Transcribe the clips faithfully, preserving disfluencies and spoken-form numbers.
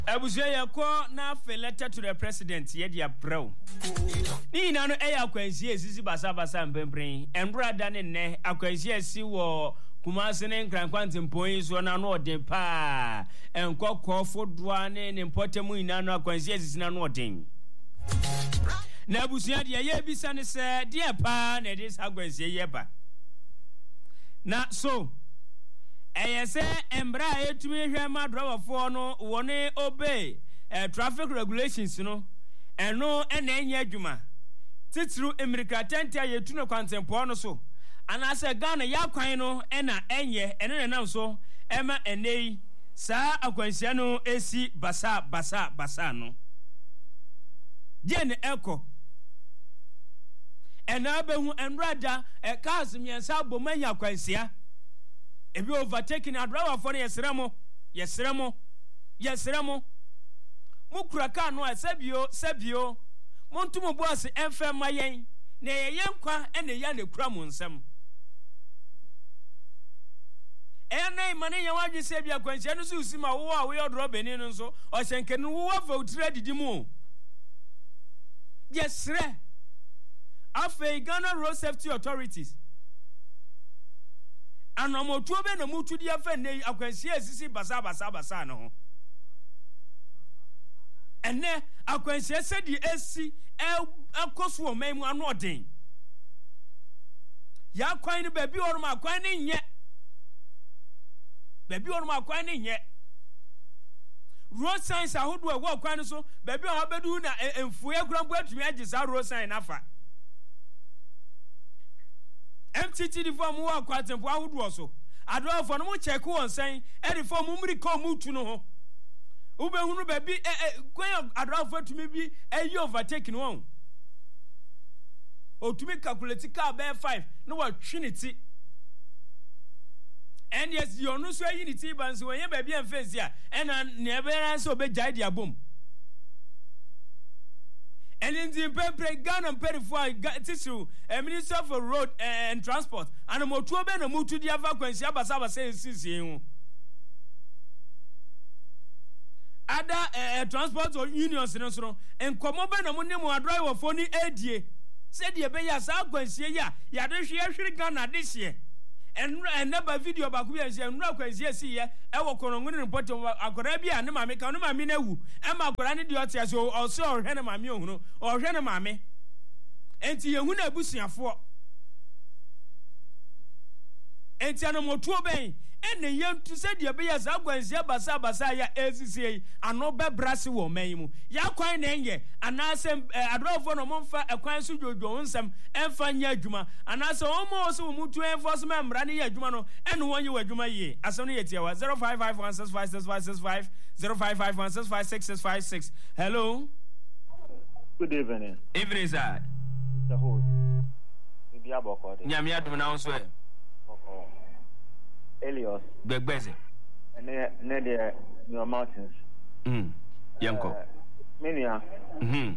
Abusuya yakọ na fe letter to the president ye dia bro. Ni na no e akwansi esisi basa basa mpempren. Enbra da ne ne akwansi esi wo Kumase ne nkrankwante mpoi so na no odin pa. Enkokọ fodoa ne ne mpotemu ina no akwansi esisi na no odin. Na abusuya dia ye bisa ne se dia pa na dis akwansi ye ba. Na so Eyese embra etumi hwe ma driverfo no wone obey eh, traffic regulations no eno ena enye adwuma titru emirika tentia yetu no kwantempo no so anase Ghana ya kwan no ena enye eno ne nam so ema enei saa akwansia no esi basa basa basa no je ne eko ena behu enrada e cars miensa bomanya akwansia ebi overtaking adrawa for yesremo yesremo yesremo mukura ka no asebio sebio montumo boss emfa mayen na yeyen kwa ene ya ne kura mu nsem ene mane ya wadwe sebia kwansia no so usima wo a we odro beni no so o hyenke no wo voutira didimu yesre afi Ghana Road Safety Authorities anomotuo be na mutudi afa nei akwansia asisi basa basa basa no ho ene akwansia sedi esi ekoso o memu anu odin ya kwan ni baby oruma akwan ni nye baby oruma akwan ni nye road signs ahodo e wo kwan so baby o habedu na emfuye kurambo atumi agisa road sign nafa M T T the form wa kwatempo ahodo so adwa for no mo check won sen e the form mri ko mutu no ho ube hunu ba bi kwen adwa for tumi bi e overtake no o tumi calculate car be five no wa trinity and yes you no so unity ban so yen ba bi en face ya e na ne be ran so be jai dia bom. And in the Pempre Ghana Perify Tissue, a Minister for Road and Transport, and a Motuaben and Mutu the Avaquency Abasaba says, Other transport or unions in Osro, and Comoban Amunimu driver for the A D A. Said the Abaya Saquency, ya, Yadashi actually Ghana this year. And never video about we and no yes here. Our Corongan report of Akorabia and Mamma Kanuma Minewu, and my granny Diotia, or also Henema Muno, or Henamame. And Tiana Busia for and Tianamo Tuabe, and the young to say the Abayas Agua Basa Basaya L C C and no bad brassy woman. Yaquine Nenge, and I send a drove on a monfa, a quansu Jonesam, and Fanya Juma, and I saw almost Mutu enforcement, Rani Jumano, and one you were Juma ye. As only at your zero five five one six five six five six five zero five five one six five six six five six. Hello. Good evening. Evening, sir. The host. Yamia to announce where. Elios. Begbeze. And near the New Mountains. Hmm. Yanko. Minia. Hmm.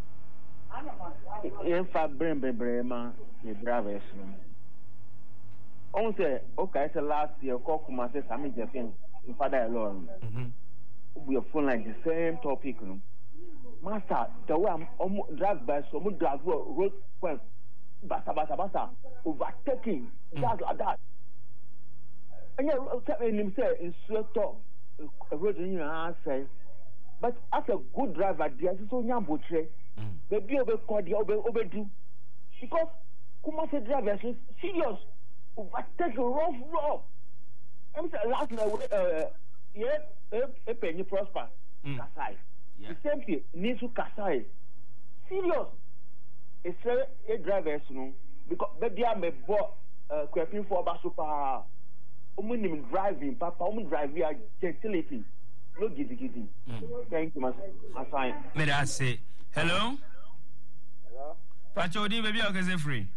In fact, Brembe Brema, the Braves. On say, okay, it's the last year, Kokuma says, I'm in the thing, Father alone. We are full like the same topic. Master, the way I'm dragged by some drag road, basa basa basa, overtaking, just like that. And yeah, him say instructor, road engineer say, but as a good driver, there is so young butcher. The be over called the over overdo because Kumase drivers is serious, overtake rough rough. I'm saying last night, uh, yeah, a penny prosper, Kasai. The same thing, Nisu Kasai. Serious. It's a drivers, no, because baby I'm a boy, uh, creeping for Basupa. Women driving, Papa, women driving, gentility. No giddy giddy. Thank you, Masai. May I say, hello? Hello? Pacho, di baby, okay, say free.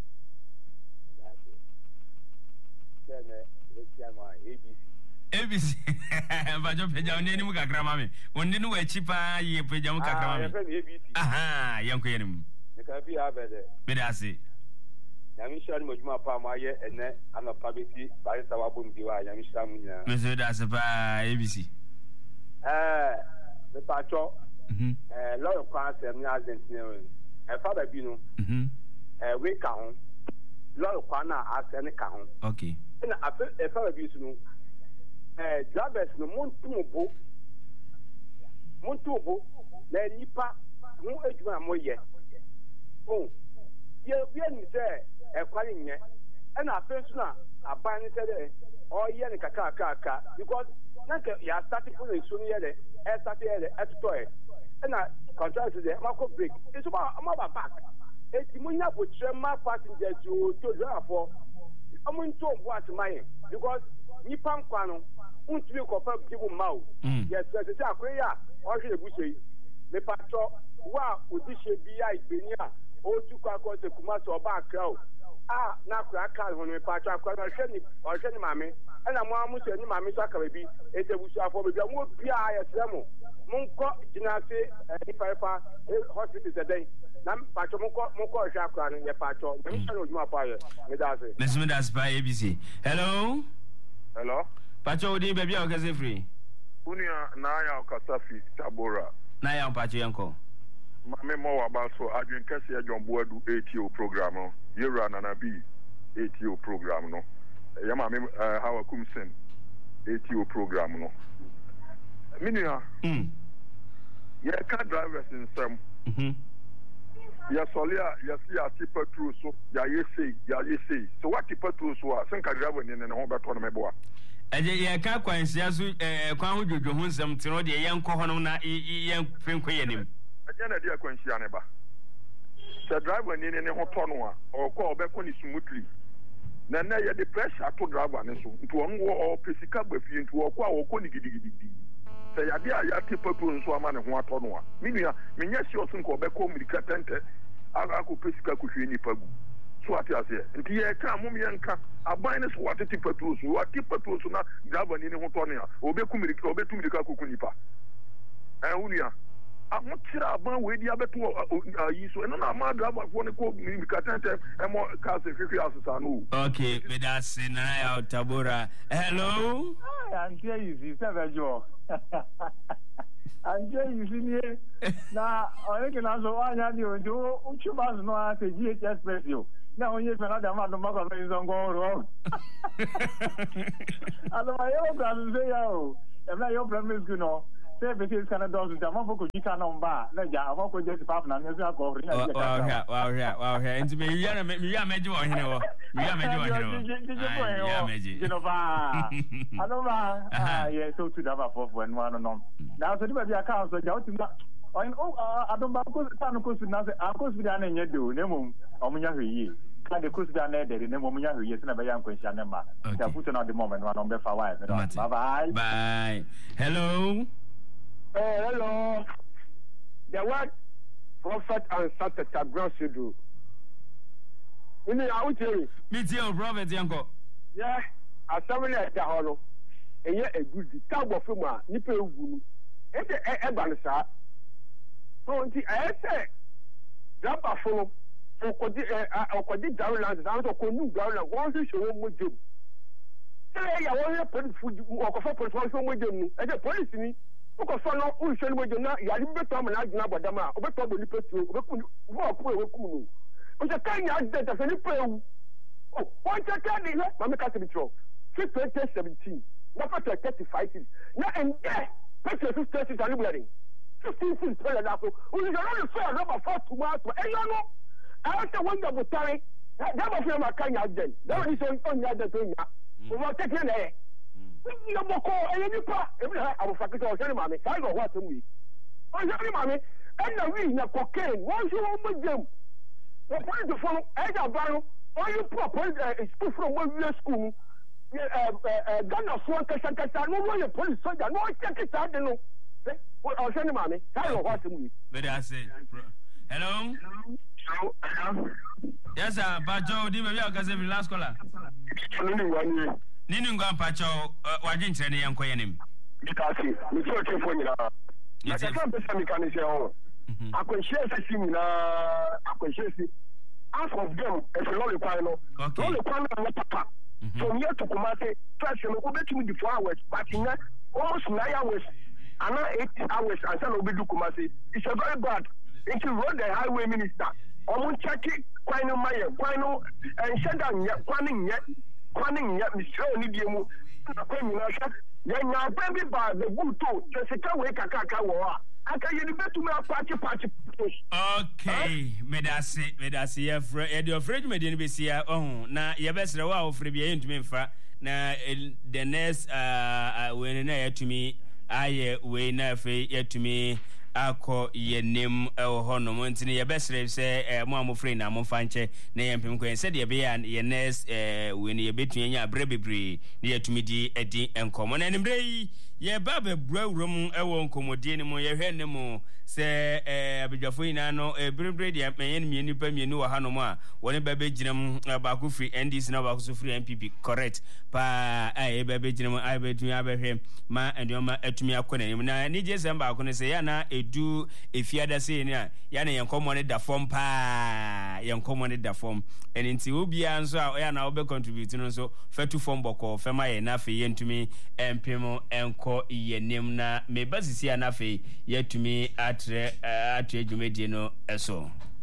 A B C. Pacho, Peja, only Muka Gramami. When you know a cheaper, ye Peja Muka Gramami. Aha, young Queen. The coffee have it. May I say? Yamishan Mojuma Pamaye and then I'm a public by Sawabum Diwa, Yamishan. Monsieur Dasapa, A B C. Uh, pacho eh lawyer kwase me Argentina e fa ba bi no mhm eh we ka ho lawyer kwa na asene ka ho okay na afa e fa ba bi su no eh drivers no montubo montubo na nipa mu adwuma moye oh ye bi ni se e kwari nye na afa su na aban ni se de o ye ni kaka kaka because na ke ya start for the so ni ye de e start ye de e to e na contract de ma ko break it's ma ma ba back e ti munya bo trema passengers o to driver for amun to bo atmaye because ni pan kwano untimi ko fa people mau yes yes say akoya o hwe ebuche me patro wa odise bi ya igbenia o tu kwa ko se kuma so ba crowd ah na kura ka ho me patro akwa na hwe ni o hwe ni mame na mo amu se ni mame so aka bi e te busu afo be mo bia ya tremo monko jinase ni faifa hospital today na patro monko monko hwe akwa no ye patro me so no juma pa ye me da se me me da spa A B C hello hello patro odi be bia o kase free unia na ya okasafi tabora na ya patro yanko mame mo wa ba so adwen kase ya jombo adu A T O program no yera na na bi A T O program no ya mame hawa kumsen A T O program no minia mm ya ka drivers in some mhm ya solia ya si ya tipa true so ya yesi ya yesi so what tipa true so a senka driver ni ne ho beto no meboa eje ye ka kwansia so eh kwan ho dwodwo ho nsem tiro de ye nkɔ ho no na ye mfenko ye nim eje na de kwansia ne ba se driver ni ne ho to no a o ko obeko ni smoothly na na ye the pressure to driver ne so nto onwo o pesika gbafie nto o ko a wo ko ni gidigidi se ya dia ya tipa true so ama ne ho ato no a minua menya si o so nko obeko mirika tente aga ko pesika ko hwe ni pagu so ati ase nti ye ka mum ye nka aban ne so watete patrol so wati patrol so na driver ni ne ho to ne a obeku mirika obetu mirika ko kunipa eh unia a mo tira aban we dia beto yi so eno na ma driver fo ne ko mirika tente e mo ka se hwehwe asesa no okay me da se na ya tabora hello ah antie yi si se bejo antie yi si ni na o ke na so anya di o jo uchuma no a se G H Express yo na onye fe na da ma do ma ko be zo ngo ro alo ma yo bra se ya o e na yo promise ku no se be se kana do so da ma foko jika na mba na ja afọ ko je pap na nso akọ ri na je ka wa wa wa wa wa enti me ya na me ya meji wo hene wo me ya meji wo hene wo ya meji you know ba alo ma ah yeah so to da ba for for no no na so di ba bia ka so ja o ti na oyin o adomba ko ta no ko su na se akos bi da na nye do ne mum omunya hweyi ka de ko su da na de ne mum omunya hweyi se na ba ya nkwanhia ne ma ta puto na de moment no be fa wa bye bye bye hello eh hello the word prophet and Satan Grasudu ini awuche mi ti o prophet yanko yeah assembly at the hall eye egudi ka gbo fimu a nipa egwu e de e gba ne sa so nti e se drapa fo fo ko di e ko di Garuland na so ko nu Garuland won se showo mo jem se ya wo ye police fu o ko fo police won so mo jem nu e de police ni o ko fo no u se ni mo jem na ya ri beto am na agina bodama o beto bo ni petu o be ku wo ko e ku nu o se kan ya de ta se ni pe ewu o won che ka ni le ma me ka se bi tro twenty seventeen na fa thirty-five na en there pese su thirty ani bulari fifteen feet pele na so o ni no so number four tomato e yo no I say when the butari that was from Kenya den that is on ya de to nya o ma take na e no boko e ni pa e bi ha abofakito o se ni mame sai go what mu yi o se ni mame e na wi na cocaine won so o mo jam o point to follow e ja baro o you pop school from one school Ghana so kasa kasa no no police soldier no check it out no o se ni mame sai go what mu yi very I say hello yes sir Pacho di me aka say last caller nini ngwa Pacho waje nkyere ne yanko yenim bitasi mi so chefo nyina na ka san pesa mi kan se ho akonhye se sim na akonhye si half of them is lolly kwai no lolly kwai no papa from here to Kumasi first no go between the four hours but in almost nine hours ana eight hours ansa na obedu Kumasi. It's a very bad. If you road the highway minister, omo check kwan no maye, kwan no enhye da nya, kwan nya, kwan nya, misre oni biemu. Akwa nyina hwa. Ya nya pa bi ba the buto, tesika we kakaka wo a. Aka ye betu me apache pache. Okay, medasi medasi ya fre e de ofred me de be sia ohun na ye besre wa ofre bi ye ntumi mfa na the next uh when na yatumi aye we na fe yatumi akọ yenem ewo hono mo ntini ye besre se mo amofre na mo fanche na ye mpem ko se de be ya ye next eh we ne ye betu anya abre bebre na yatumi di edi enkomo na nimbre yi ye ba be brawurum ewo nkomodie ni mo ye hwe ne mo se eh abedwafo ina no ebrebre de menye ne mienu pa mienu wa hanom a woni ba be ginam ba ku free N D C na ba ku so free N P P correct pa ai ba be ginam ai be tumi abehwe ma endioma atumi akọ na na ni je sem ba ku ne se ya na edu efiada se ni a ya na yenkomo ne da form pa yenkomo ne da form eninti obia nso a ya na obe contribute no so fetu form boko fema ye na fe yentumi empemo enko yenem na me basisi na fe yetumi atre atre dwumedie no eso